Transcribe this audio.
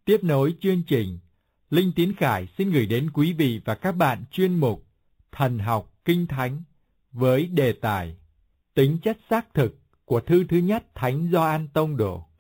Tiếp nối chương trình, Linh Tiến Khải xin gửi đến quý vị và các bạn chuyên mục Thần học Kinh Thánh với đề tài Tính chất xác thực của thư thứ nhất Thánh Gioan Tông Đồ.